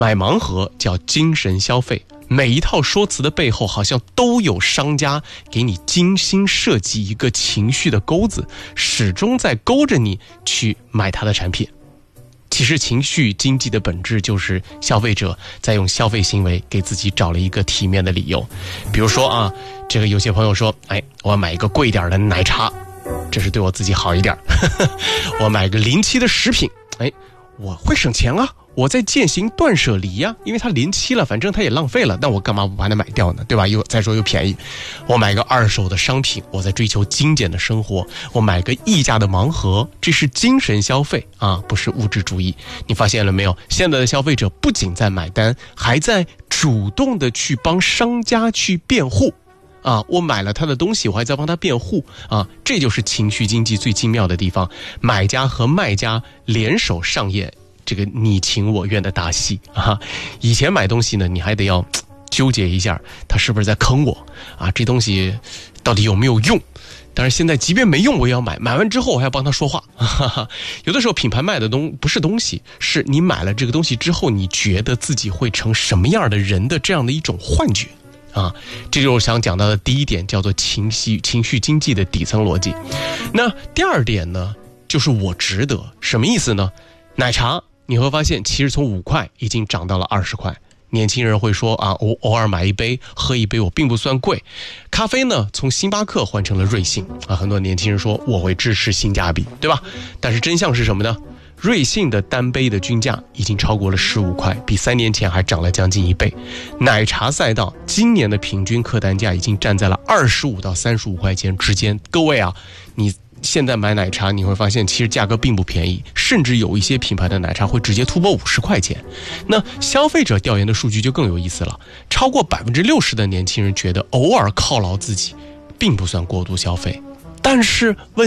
买盲盒叫精神消费，每一套说辞的背后好像都有商家给你精心设计一个情绪的钩子，始终在勾着你去买他的产品。其实情绪经济的本质就是消费者在用消费行为给自己找了一个体面的理由。比如说啊，这个有些朋友说，我要买一个贵一点的奶茶，这是对我自己好一点。我买个临期的食品，我会省钱啊，我在践行断舍离呀，因为它临期了，反正它也浪费了，那我干嘛不把它买掉呢？对吧？再说又便宜。我买个二手的商品，我在追求精简的生活。我买个溢价的盲盒，这是精神消费啊，不是物质主义。你发现了没有？现在的消费者不仅在买单，还在主动的去帮商家去辩护。我买了他的东西，我还在帮他辩护啊，这就是情绪经济最精妙的地方。买家和卖家联手上演这个你情我愿的大戏啊！以前买东西呢，你还得要纠结一下，他是不是在坑我啊？这东西到底有没有用？但是现在即便没用，我也要买。买完之后我还要帮他说话。有的时候品牌卖的不是东西，是你买了这个东西之后，你觉得自己会成什么样的人的这样的一种幻觉。这就是我想讲到的第一点，叫做情绪经济的底层逻辑。那第二点呢，就是我值得。什么意思呢？奶茶你会发现其实从5块已经涨到了20块。年轻人会说我偶尔买一杯喝一杯我并不算贵。咖啡呢，从星巴克换成了瑞幸很多年轻人说我会支持性价比，对吧？但是真相是什么呢？瑞幸的单杯的均价已经超过了15块，比3年前还涨了将近1倍。奶茶赛道今年的平均客单价已经站在了25到35块钱之间。各位你现在买奶茶你会发现其实价格并不便宜，甚至有一些品牌的奶茶会直接突破50块钱。那消费者调研的数据就更有意思了，超过60%的年轻人觉得偶尔犒劳自己并不算过度消费。但是问